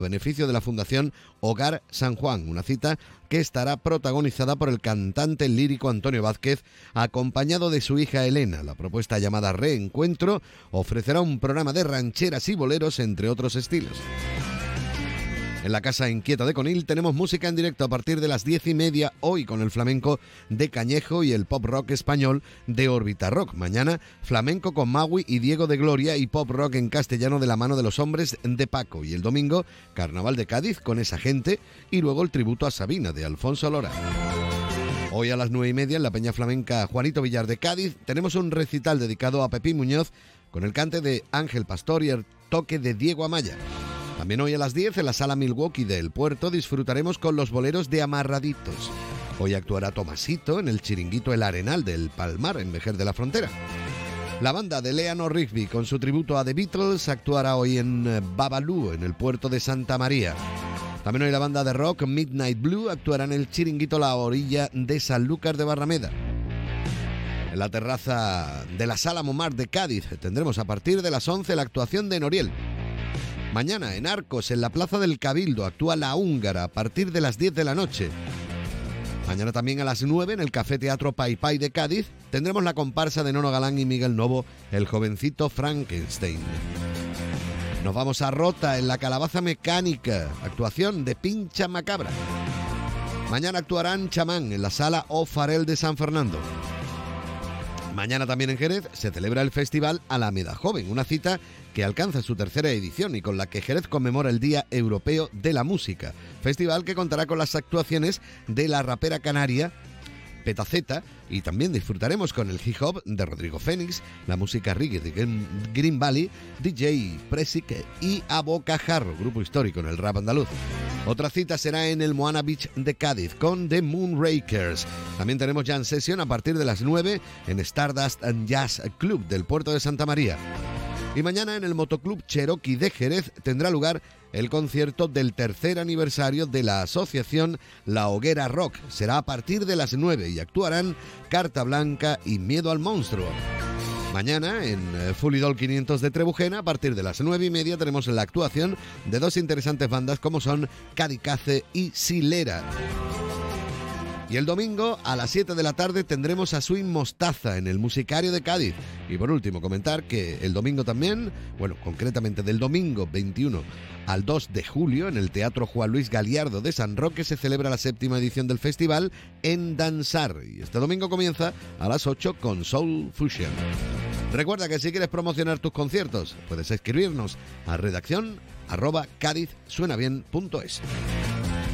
beneficio de la Fundación Hogar San Juan, una cita que estará protagonizada por el cantante lírico Antonio Vázquez, acompañado de su hija Elena. La propuesta llamada Reencuentro ofrecerá un programa de rancheras y boleros, entre otros estilos. En la Casa Inquieta de Conil tenemos música en directo a partir de las 10:30 hoy con el flamenco de Cañejo y el pop rock español de Órbita Rock. Mañana flamenco con Maui y Diego de Gloria y pop rock en castellano de la mano de los Hombres de Paco. Y el domingo, Carnaval de Cádiz con Esa Gente y luego el tributo a Sabina de Alfonso Lora. Hoy a las 9:30 en la Peña Flamenca Juanito Villar de Cádiz tenemos un recital dedicado a Pepín Muñoz con el cante de Ángel Pastor y el toque de Diego Amaya. También hoy a las 10 en la Sala Milwaukee del Puerto disfrutaremos con los boleros de Amarraditos. Hoy actuará Tomasito en el chiringuito El Arenal del Palmar en Vejer de la Frontera. La banda de Eleanor Rigby con su tributo a The Beatles actuará hoy en Babalú en el puerto de Santa María. También hoy la banda de rock Midnight Blue actuará en el chiringuito La Orilla de Sanlúcar de Barrameda. En la terraza de la Sala Momar de Cádiz tendremos a partir de las 11 la actuación de Noriel. Mañana en Arcos, en la Plaza del Cabildo, actúa La Húngara a partir de las 10 de la noche. Mañana también a las 9 en el Café Teatro Pai Pai de Cádiz tendremos la comparsa de Nono Galán y Miguel Novo, El Jovencito Frankenstein. Nos vamos a Rota en la Calabaza Mecánica, actuación de Pincha Macabra. Mañana actuarán Chamán en la Sala O Farel de San Fernando. Mañana también en Jerez se celebra el Festival Alameda Joven, una cita que alcanza su tercera edición y con la que Jerez conmemora el Día Europeo de la Música. Festival que contará con las actuaciones de la rapera canaria Petaceta y también disfrutaremos con el hip hop de Rodrigo Fénix, la música reggae de Green Valley, DJ Presic y A Bocajarro, grupo histórico en el rap andaluz. Otra cita será en el Moana Beach de Cádiz con The Moonrakers. También tenemos Jam Session a partir de las 9 en Stardust and Jazz Club del puerto de Santa María. Y mañana en el Motoclub Cherokee de Jerez tendrá lugar el concierto del tercer aniversario de la asociación La Hoguera Rock. Será a partir de las 9 y actuarán Carta Blanca y Miedo al Monstruo. Mañana en Fulidol 500 de Trebujena, a partir de las 9:30 tenemos la actuación de dos interesantes bandas como son Cadicace y Silera. Y el domingo a las 7 de la tarde tendremos a Swing Mostaza en el Musicario de Cádiz. Y por último comentar que el domingo también, concretamente del domingo 21 al 2 de julio en el Teatro Juan Luis Galiardo de San Roque se celebra la 7ª edición del festival En Danzar. Y este domingo comienza a las 8 con Soul Fusion. Recuerda que si quieres promocionar tus conciertos puedes escribirnos a redacción@cadizsuenabien.es.